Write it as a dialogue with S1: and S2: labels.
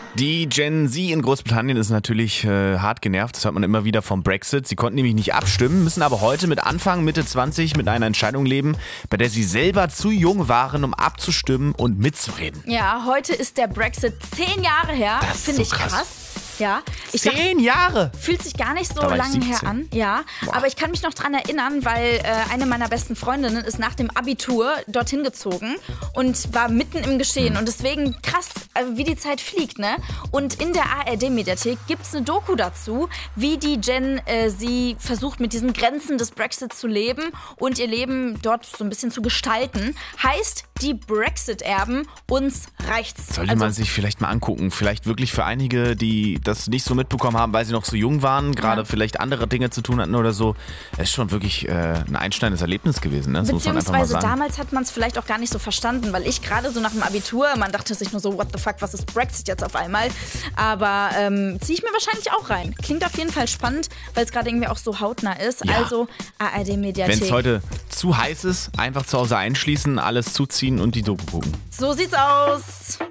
S1: Die Gen Z in Großbritannien ist natürlich hart genervt. Das hört man immer wieder vom Brexit. Sie konnten nämlich nicht abstimmen, müssen aber heute mit Anfang, Mitte 20 mit einer Entscheidung leben, bei der sie selber zu jung waren, um abzustimmen und mitzureden.
S2: Ja, heute ist der Brexit 10 Jahre her.
S1: Das ist
S2: Finde
S1: so
S2: ich krass. Ja,
S1: 10 Jahre!
S2: Fühlt sich gar nicht so
S1: Da war ich
S2: lange her
S1: 17.
S2: an. Ja, aber ich kann mich noch dran erinnern, weil eine meiner besten Freundinnen ist nach dem Abitur dorthin gezogen und war mitten im Geschehen. Und deswegen krass, wie die Zeit fliegt, ne? Und in der ARD-Mediathek gibt es eine Doku dazu, wie die Gen Z versucht, mit diesen Grenzen des Brexit zu leben und ihr Leben dort so ein bisschen zu gestalten. Heißt, die Brexit-Erben, uns reicht's.
S1: Sollte man sich vielleicht mal angucken. Vielleicht wirklich für einige, die das nicht so mitbekommen haben, weil sie noch so jung waren, gerade vielleicht andere Dinge zu tun hatten oder so. Es ist schon wirklich ein einschneidendes Erlebnis gewesen. Ne? Das muss man einfach mal
S2: Beziehungsweise
S1: sagen.
S2: damals hat man es vielleicht auch gar nicht so verstanden, weil ich gerade so nach dem Abitur, man dachte sich nur so, what the fuck, was ist Brexit jetzt auf einmal? Aber ziehe ich mir wahrscheinlich auch rein. Klingt auf jeden Fall spannend, weil es gerade irgendwie auch so hautnah ist.
S1: Ja.
S2: Also ARD-Mediathek.
S1: Wenn es heute zu heiß ist, einfach zu Hause einschließen, alles zuziehen und die Doku gucken.
S2: So sieht's aus.